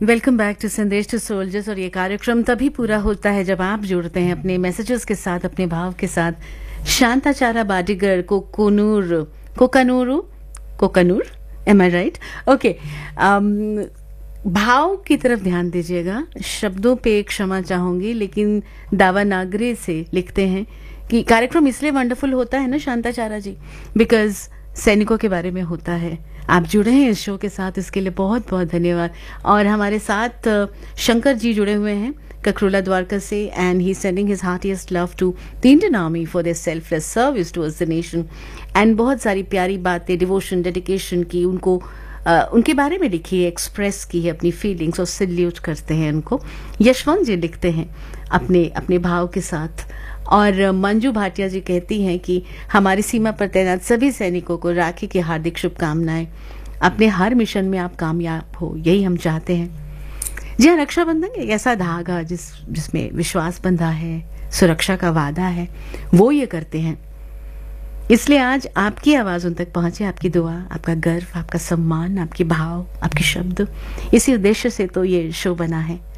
Welcome back to संदेश to soldiers. और ये कार्यक्रम तभी पूरा होता है जब आप जुड़ते हैं अपने मैसेजेस के साथ, अपने भाव के साथ। शांताचारा बाडीगर कोकनूर एम आई राइट? ओके, भाव की तरफ ध्यान दीजिएगा। शब्दों पे क्षमा चाहूंगी, लेकिन दावानागरी से लिखते हैं कि कार्यक्रम इसलिए वंडरफुल होता है ना शांताचारा जी, बिकॉज सैनिकों के बारे में होता है। आप जुड़े हैं इस शो के साथ, इसके लिए बहुत बहुत धन्यवाद। और हमारे साथ शंकर जी जुड़े हुए हैं ककरूला द्वारका से, and he sending his heartiest love to the Indian army for their selfless service towards the nation. And बहुत सारी प्यारी बातें डिवोशन, डेडिकेशन की उनको उनके बारे में लिखी है, एक्सप्रेस की है अपनी फीलिंग्स, और सल्यूट करते हैं उनको। यशवंत जी लिखते हैं अपने अपने भाव के साथ। और मंजू भाटिया जी कहती हैं कि हमारी सीमा पर तैनात सभी सैनिकों को राखी की हार्दिक शुभकामनाएं। अपने हर मिशन में आप कामयाब हो, यही हम चाहते हैं। जी हाँ, रक्षाबंधन एक ऐसा धागा जिसमें विश्वास बंधा है, सुरक्षा का वादा है, वो ये करते हैं। इसलिए आज आपकी आवाज उन तक पहुंचे, आपकी दुआ, आपका गर्व, आपका सम्मान, आपके भाव, आपके शब्द, इसी उद्देश्य से तो ये शो बना है।